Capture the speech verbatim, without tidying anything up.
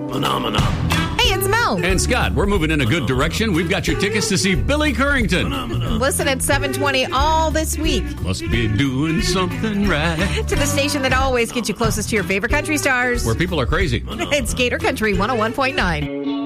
Phenomena. Hey, it's Mel. And Scott, we're moving in a good direction. We've got your tickets to see Billy Currington. Listen at seven twenty all this week. Must be doing something right. To the station that always gets you closest to your favorite country stars. Where people are crazy. It's Gator Country one oh one point nine.